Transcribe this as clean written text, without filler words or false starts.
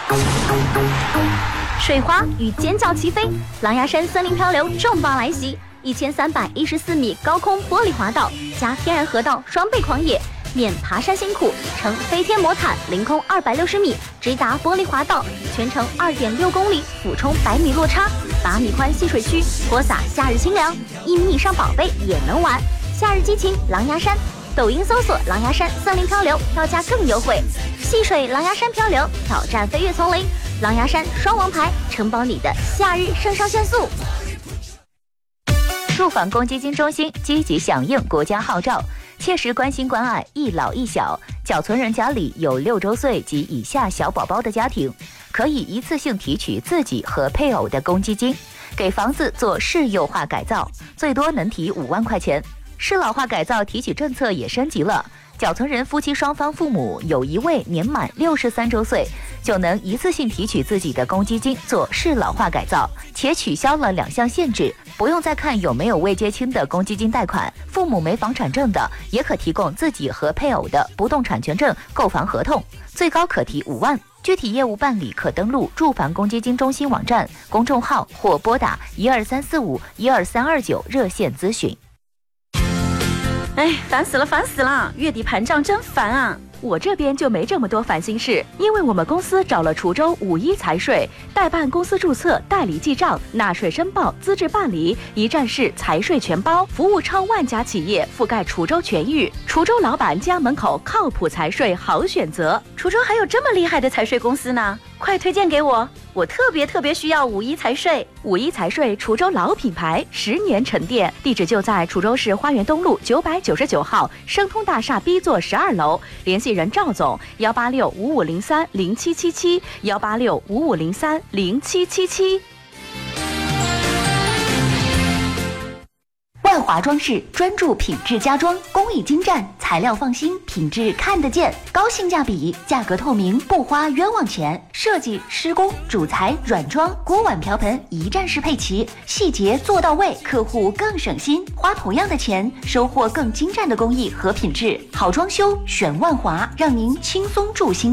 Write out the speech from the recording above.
水花与尖叫齐飞，狼牙山森林漂流重磅来袭！1314米高空玻璃滑道加天然河道双倍狂野，免爬山辛苦，乘飞天魔毯凌空260米直达玻璃滑道，全程2.6公里，俯冲100米落差，8米宽戏水区，泼洒夏日清凉，1米以上宝贝也能玩。夏日激情狼牙山，抖音搜索狼牙山森林漂流，票价更优惠。戏水狼牙山漂流，挑战飞越丛林，狼牙山双王牌，承包你的夏日肾上腺素。 住房公积金中心积极响应国家号召，切实关心关爱一老一小。缴存人家里有6周岁及以下小宝宝的家庭，可以一次性提取自己和配偶的公积金，给房子做适幼化改造，最多能提5万块钱。适老化改造提取政策也升级了，缴存人夫妻双方父母有一位年满63周岁，就能一次性提取自己的公积金做适老化改造，且取消了2项限制，不用再看有没有未结清的公积金贷款，父母没房产证的也可提供自己和配偶的不动产权证购房合同，最高可提5万。具体业务办理可登录住房公积金中心网站、公众号或拨打12345 12329热线咨询。 哎，烦死了！月底盘账真烦啊！我这边就没这么多烦心事，因为我们公司找了滁州51财税，代办公司注册、代理记账、纳税申报、资质办理，一站式财税全包，服务超万家企业，覆盖滁州全域。滁州老板家门口靠谱财税好选择。滁州还有这么厉害的财税公司呢？快推荐给我！我特别需要51财税。51财税滁州老品牌，10年沉淀，地址就在滁州市花园东路999号生通大厦 B 座12楼，联系人赵总18655030777 18655030777。 万华装饰专注品质家装，工艺精湛，材料放心，品质看得见，高性价比，价格透明，不花冤枉钱。设计、施工、主材、软装、锅碗瓢盆一站式配齐，细节做到位，客户更省心，花同样的钱，收获更精湛的工艺和品质。好装修选万华，让您轻松住心。